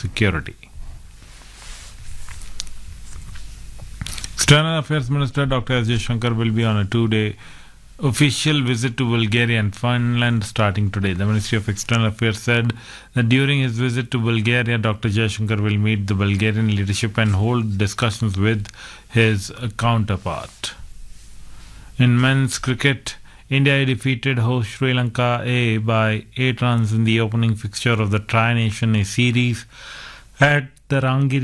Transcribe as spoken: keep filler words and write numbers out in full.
security. External Affairs Minister Doctor S. Jaishankar will be on a two-day official visit to Bulgaria and Finland starting today. The Ministry of External Affairs said that during his visit to Bulgaria, Doctor Jaishankar will meet the Bulgarian leadership and hold discussions with his counterpart. In men's cricket, India defeated host Sri Lanka A by eight runs in the opening fixture of the Tri-Nation A series at the Rangiri